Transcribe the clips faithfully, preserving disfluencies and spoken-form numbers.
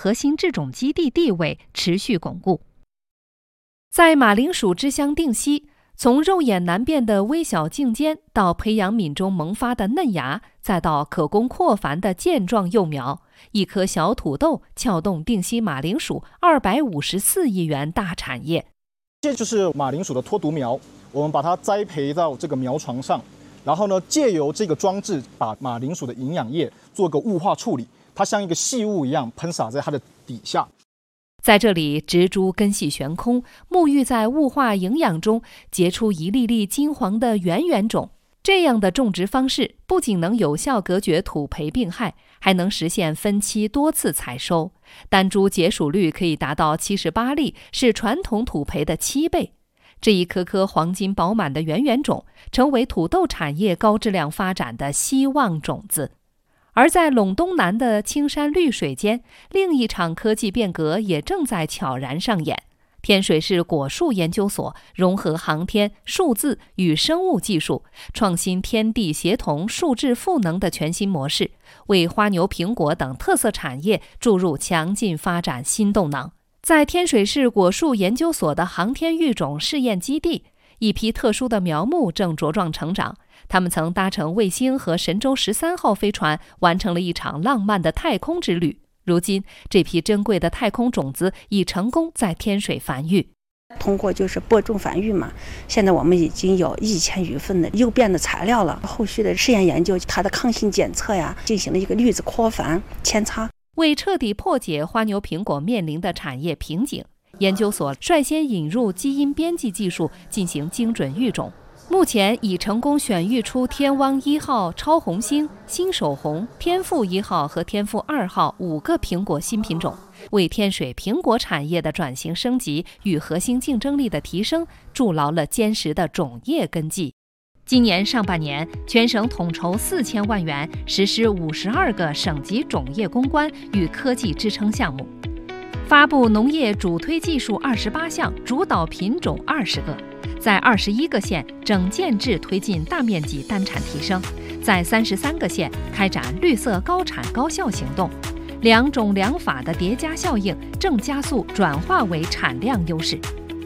核心制种基地地位持续巩固。在马铃薯之乡定西，从肉眼难辨的微小茎尖，到培养皿中萌发的嫩芽，再到可供扩繁的健壮幼苗，一颗小土豆撬动定西马铃薯二百五十四亿元大产业。 这就是马铃薯的脱毒苗，我们把它栽培到这个苗床上，然后呢，借由这个装置把马铃薯的营养液做个雾化处理，它像一个细雾一样喷洒在它的底下。 在这里，植株根系悬空，沐浴在雾化营养中，结出一粒粒金黄的圆圆种。这样的种植方式不仅能有效隔绝土培病害，还能实现分期多次采收，单株结属率可以达到七十八粒，是传统土培的七倍。这一颗颗黄金饱满的圆圆种，成为土豆产业高质量发展的希望种子。而在陇东南的青山绿水间，另一场科技变革也正在悄然上演。天水市果树研究所融合航天、数字与生物技术，创新天地协同、数质赋能的全新模式，为花牛、苹果等特色产业注入强劲发展新动能。在天水市果树研究所的航天育种试验基地，一批特殊的苗木正茁壮成长。他们曾搭乘卫星和神舟十三号飞船，完成了一场浪漫的太空之旅。如今，这批珍贵的太空种子已成功在天水繁育。 通过就是播种繁育嘛，现在我们已经有一千余份的诱变的材料了。后续的试验研究，它的抗性检测呀，进行了一个滤子扩繁扦插。为彻底破解花牛苹果面临的产业瓶颈，研究所率先引入基因编辑技术进行精准育种。目前已成功选育出天汪一号、超红星、新手红、天赋一号和天赋二号五个苹果新品种，为天水苹果产业的转型升级与核心竞争力的提升筑牢了坚实的种业根基。今年上半年，全省统筹四千万元，实施五十二个省级种业攻关与科技支撑项目，发布农业主推技术二十八项，主导品种二十个。在二十一个县整建制推进大面积单产提升，在三十三个县开展绿色高产高效行动，两种两法的叠加效应正加速转化为产量优势。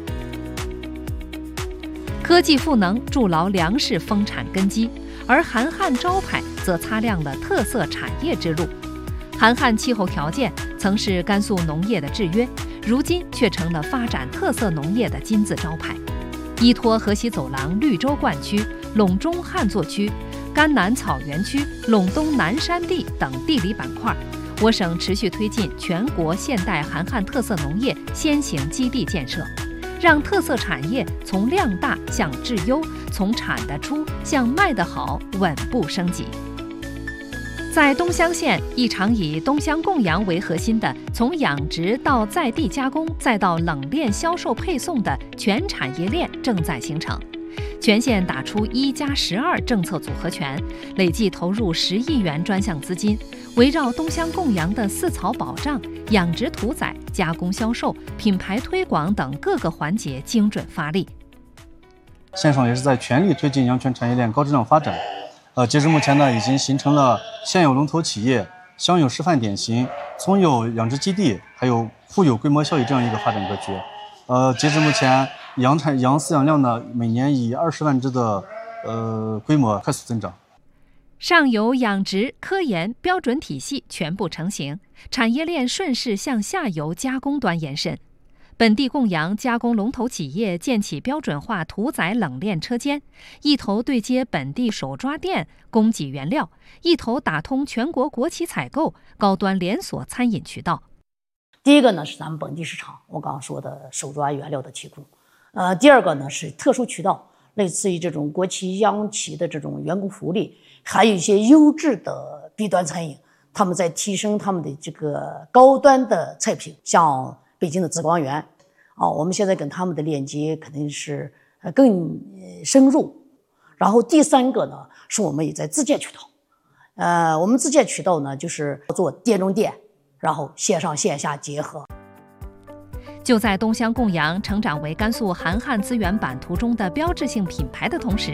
科技赋能筑牢粮食丰产根基，而韩汉招牌则擦亮了特色产业之路。韩汉气候条件曾是甘肃农业的制约，如今却成了发展特色农业的金字招牌。依托河西走廊绿洲灌区、陇中旱作区、甘南草原区、陇东南山地等地理板块，我省持续推进全国现代韩汉特色农业先行基地建设，让特色产业从量大向质优，从产得出向卖得好稳步升级。在东乡县，一场以东乡供养为核心的从养殖到在地加工再到冷链销售配送的全产业链正在形成。全县打出一加十二政策组合拳，累计投入十亿元专项资金，围绕东乡供养的饲草保障、养殖屠宰、加工销售、品牌推广等各个环节精准发力。 县省也是在全力推进养犬产业链高质量发展。呃，截至目前呢，已经形成了现有龙头企业、乡有示范典型、村有养殖基地，还有富有规模效益这样一个发展格局。呃，截至目前，羊产羊饲养量呢，每年以二十万只的呃规模快速增长。 上游养殖、科研标准体系全部成型，产业链顺势向下游加工端延伸。本地供养加工龙头企业建起标准化屠宰冷链车间，一头对接本地手抓店供给原料，一头打通全国国企采购、高端连锁餐饮渠道。 第一个呢是咱们本地市场，我刚刚说的手抓原料的提供。呃，第二个呢是特殊渠道，类似于这种国企、央企的这种员工福利，还有一些优质的 B 端餐饮，他们在提升他们的这个高端的菜品，像北京的紫光园，哦，我们现在跟他们的链接肯定是呃更深入。然后第三个呢，是我们也在自建渠道，呃，我们自建渠道呢就是做店中店，然后线上线下结合。 就在东乡供养成长为甘肃韩汉资源版图中的标志性品牌的同时，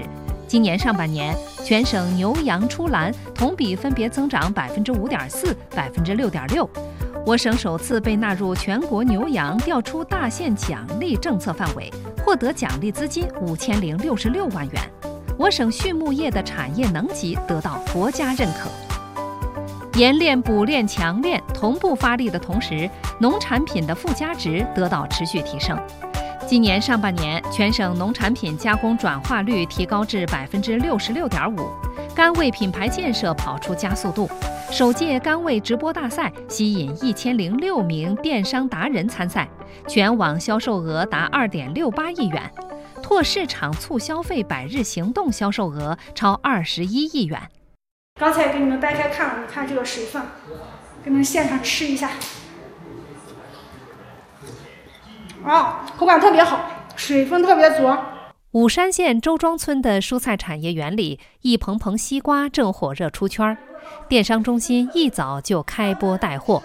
今年上半年，全省牛羊出栏同比分别增长百分之五点四、百分之六点六。我省首次被纳入全国牛羊调出大县奖励政策范围，获得奖励资金五千零六十六万元。我省畜牧业的产业能级得到国家认可。冶炼、补炼、强炼同步发力的同时，农产品的附加值得到持续提升。今年上半年，全省农产品加工转化率提高至百分之六十六点五，甘味品牌建设跑出加速度。首届甘味直播大赛吸引一千零六名电商达人参赛，全网销售额达二点六八亿元，拓市场促消费百日行动销售额超二十一亿元。 刚才给你们掰开看了，你看这个水分，给你们现场吃一下。啊，口感特别好，水分特别足。 武山县周庄村的蔬菜产业园里，一棚棚西瓜正火热出圈，电商中心一早就开播带货。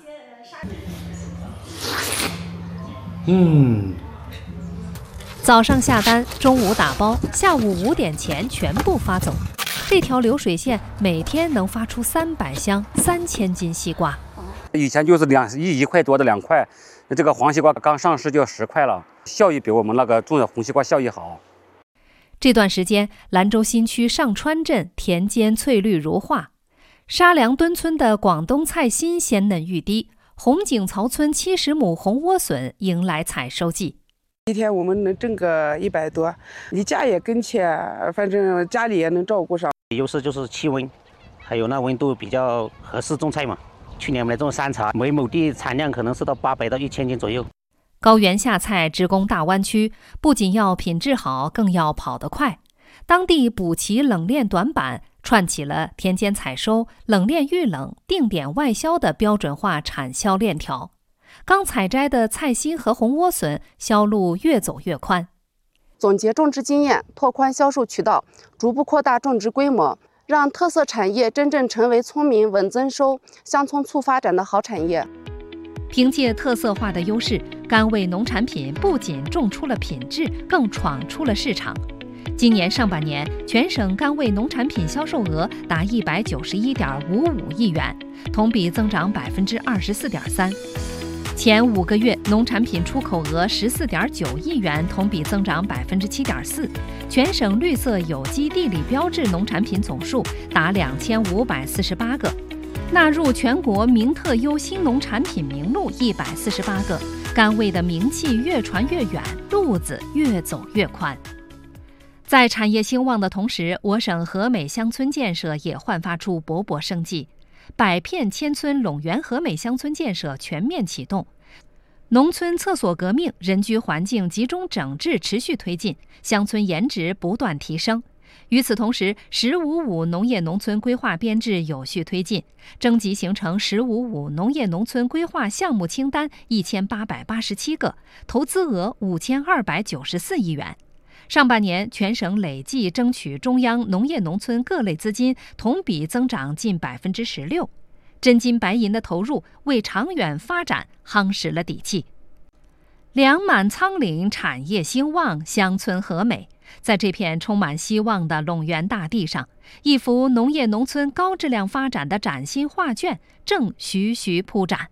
嗯， 早上下单，中午打包，下午五点前全部发走。这条流水线每天能发出三百箱、三千斤西瓜。 以前就是两一一块多的两块，这个黄西瓜刚上市就十块了，效益比我们那个种的红西瓜效益好。 这段时间，兰州新区上川镇田间翠绿如画，沙梁墩村的广东菜心鲜嫩欲滴，红景曹村七十亩红莴笋迎来采收季。 一天我们能挣个一百多，离家也跟前，反正家里也能照顾上。 优势就是气温，还有那温度比较合适种菜嘛。去年我们来种山茶，每亩地产量可能是到八百到一千斤左右。 高原下菜直攻大湾区，不仅要品质好，更要跑得快。当地补齐冷链短板，串起了田间采收、冷链预冷、定点外销的标准化产销链条。刚采摘的菜心和红莴笋销路越走越宽。 总结种植经验，拓宽销售渠道，逐步扩大种植规模，让特色产业真正成为聪明稳增收、乡村促发展的好产业。 凭借特色化的优势，甘味农产品不仅种出了品质，更闯出了市场。今年上半年，全省甘味农产品销售额达一百九十一点五五亿元，同比增长百分之二十四点三。前五个月，农产品出口额十四点九亿元，同比增长百分之七点四。全省绿色有机地理标志农产品总数达两千五百四十八个，纳入全国名特优新农产品名录一百四十八个。甘味的名气越传越远，路子越走越宽。在产业兴旺的同时，我省和美乡村建设也焕发出勃勃生机。百片千村陇源和美乡村建设全面启动，农村厕所革命、人居环境集中整治持续推进，乡村颜值不断提升。与此同时，十五五农业农村规划编制有序推进，征集形成十五五农业农村规划项目清单一千八百八十七个，投资额五千二百九十四亿元。上半年，全省累计争取中央农业农村各类资金同比增长近百分之十六，真金白银的投入为长远发展夯实了底气。粮满仓廪，产业兴旺，乡村和美。在这片充满希望的陇源大地上，一幅农业农村高质量发展的崭新画卷正徐徐铺展。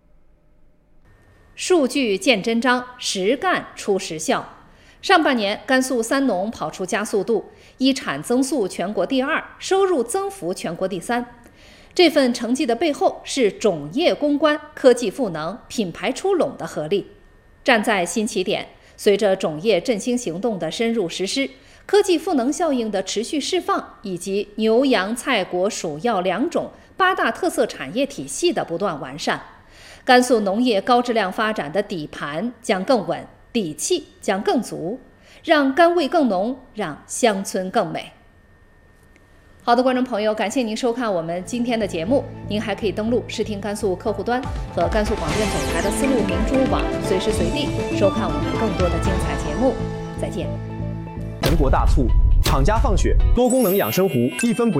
数据见真章，实干出实效。上半年，甘肃三农跑出加速度，一产增速全国第二，收入增幅全国第三。这份成绩的背后是种业攻关、科技赋能、品牌出笼的合力。站在新起点，随着种业振兴行动的深入实施，科技赋能效应的持续释放，以及牛羊菜果属药两种八大特色产业体系的不断完善，甘肃农业高质量发展的底盘将更稳，底气将更足，让甘味更浓，让乡村更美。好的，观众朋友，感谢您收看我们今天的节目。您还可以登录视听甘肃客户端和甘肃广电总台的丝路明珠网，随时随地收看我们更多的精彩节目。再见。 全国大促，厂家放血，多功能养生壶一分不要。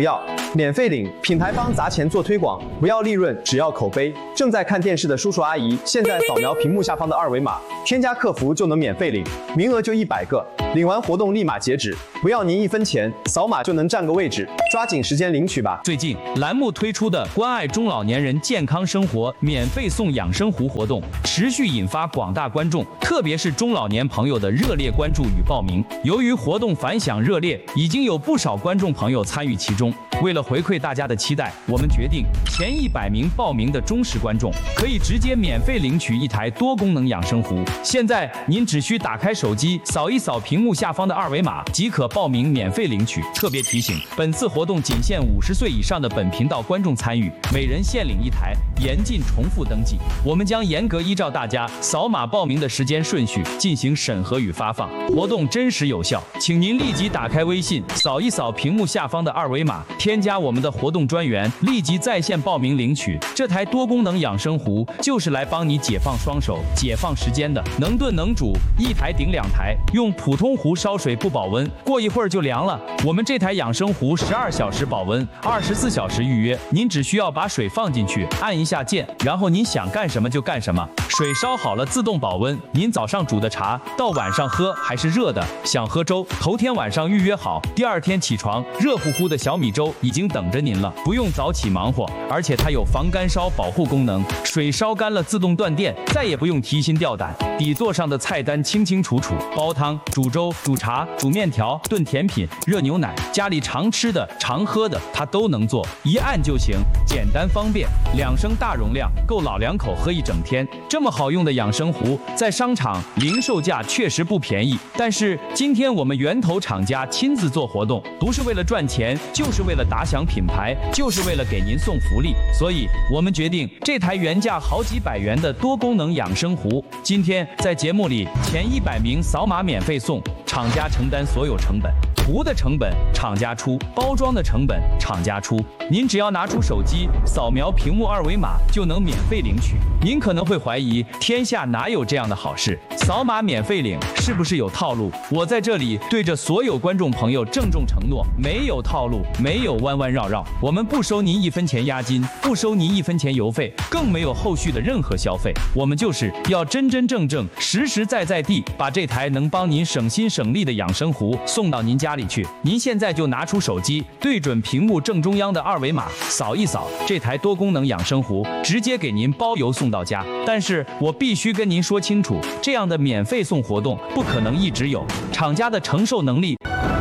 免费领，品牌方砸钱做推广，不要利润，只要口碑。正在看电视的叔叔阿姨，现在扫描屏幕下方的二维码，添加客服就能免费领，名额就一百个，领完活动立马截止，不要您一分钱，扫码就能占个位置，抓紧时间领取吧。 最近栏目推出的关爱中老年人健康生活免费送养生壶活动，持续引发广大观众，特别是中老年朋友的热烈关注与报名。由于活动反响热烈，已经有不少观众朋友参与其中。为了回馈大家的期待，我们决定前一百名报名的忠实观众可以直接免费领取一台多功能养生壶。现在您只需打开手机，扫一扫屏幕下方的二维码，即可报名免费领取。特别提醒，本次活动仅限五十岁以上的本频道观众参与，每人限领一台，严禁重复登记。我们将严格依照大家扫码报名的时间顺序进行审核与发放，活动真实有效，请您立即打开微信，扫一扫屏幕下方的二维码，添加我们的活动专员，立即在线报名领取。这台多功能养生壶就是来帮你解放双手、解放时间的，能炖能煮，一台顶两台，用普通壶烧水不保温，过一会儿就凉了。我们这台养生壶十二小时保温，二十四小时预约，您只需要把水放进去，按一下键，然后您想干什么就干什么，水烧好了自动保温。您早上煮的茶到晚上喝还是热的，想喝粥，头天晚上预约好，第二天起床热乎乎的小米粥已经等着您了，不用早起忙活，而且它有防干烧保护功能，水烧干了自动断电，再也不用提心吊胆。底座上的菜单清清楚楚，煲汤、煮粥、煮茶、煮面条、炖甜品、热牛奶，家里常吃的、常喝的，它都能做，一按就行，简单方便。两升大容量，够老两口喝一整天。这么好用的养生壶，在商场零售价确实不便宜，但是今天我们源头厂家亲自做活动，不是为了赚钱，就是为了打响品牌，就是为了给您送福利，所以我们决定这台原价好几百元的多功能养生壶，今天在节目里前一百名扫码免费送，厂家承担所有成本，壶的成本厂家出，包装的成本厂家出，您只要拿出手机扫描屏幕二维码就能免费领取。您可能会怀疑，天下哪有这样的好事？扫码免费领是不是有套路？我在这里对着所有观众朋友郑重承诺，没有套路，没有弯弯绕绕，我们不收您一分钱押金，不收您一分钱邮费，更没有后续的任何消费。我们就是要真真正正、实实在在地把这台能帮您省心省力的养生壶送到您家里去。您现在就拿出手机，对准屏幕正中央的二维码，扫一扫，这台多功能养生壶直接给您包邮送到家。但是我必须跟您说清楚，这样的免费送活动不可能一直有，厂家的承受能力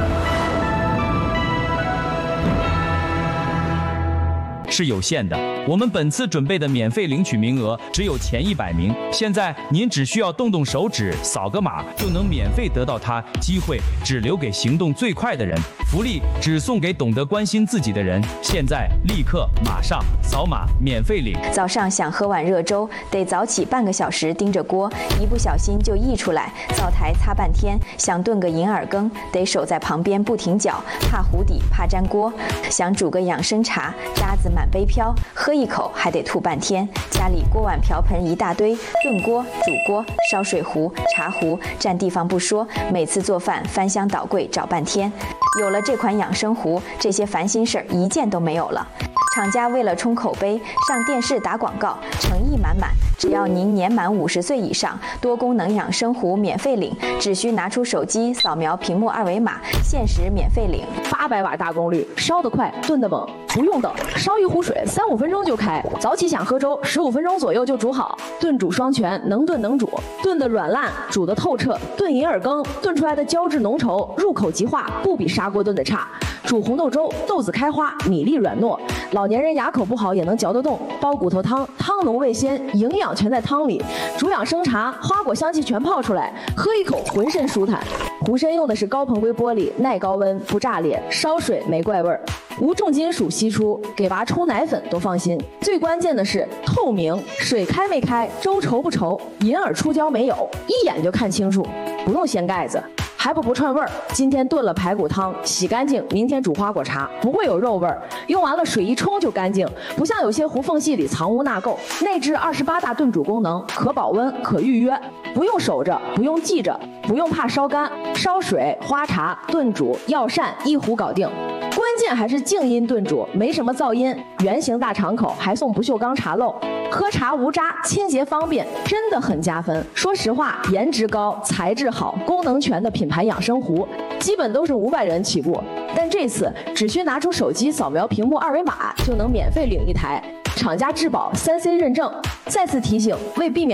是有限的。我们本次准备的免费领取名额只有前一百名，现在您只需要动动手指，扫个码就能免费得到它，机会只留给行动最快的人，福利只送给懂得关心自己的人。现在立刻马上扫码免费领。 早上想喝碗热粥，得早起半个小时盯着锅，一不小心就溢出来，灶台擦半天。想炖个银耳羹，得守在旁边不停搅，怕糊底怕粘锅。想煮个养生茶，渣子满杯飘，喝一口还得吐半天。家里锅碗瓢盆一大堆，炖锅、煮锅、烧水壶、茶壶，占地方不说，每次做饭翻箱倒柜找半天。有了这款养生壶，这些烦心事儿一件都没有了。厂家为了冲口碑，上电视打广告，诚意满满。只要您年满五十岁以上，多功能养生壶免费领，只需拿出手机扫描屏幕二维码，限时免费领。 八百瓦大功率，烧得快，炖得猛，不用等，烧一壶水三五分钟就开。早起想喝粥，十五分钟左右就煮好。炖煮双全，能炖能煮，炖得软烂，煮得透彻。炖银耳羹，炖出来的胶质浓稠，入口即化，不比砂锅炖的差。煮红豆粥，豆子开花，米粒软糯，老年人牙口不好也能嚼得动。煲骨头汤，汤浓味鲜，营养全在汤里。煮养生茶，花果香气全泡出来，喝一口浑身舒坦。壶身用的是高硼硅玻璃，耐高温，不炸裂，烧水没怪味儿，无重金属析出，给娃冲奶粉都放心。最关键的是透明，水开没开，粥稠不稠，银耳出胶没有，一眼就看清楚，不用掀盖子。还不不串味儿，今天炖了排骨汤，洗干净，明天煮花果茶，不会有肉味儿。用完了水一冲就干净，不像有些壶缝隙里藏污纳垢。内置二十八大炖煮功能，可保温，可预约，不用守着，不用记着，不用怕烧干。烧水、花茶、炖煮、药膳一壶搞定。关键键还是静音炖煮，没什么噪音，圆形大敞口，还送不锈钢茶漏，喝茶无渣，清洁方便，真的很加分。说实话，颜值高、材质好、功能全的品牌养生壶，基本都是五百元起步，但这次只需拿出手机扫描屏幕二维码，就能免费领一台，厂家质保三 C 认证。再次提醒，为避免